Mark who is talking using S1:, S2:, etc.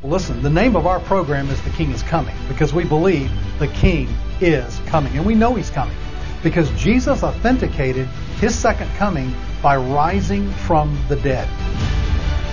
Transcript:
S1: Well, listen, the name of our program is The King is Coming because we believe the King is coming. And we know He's coming because Jesus authenticated His second coming by rising from the dead.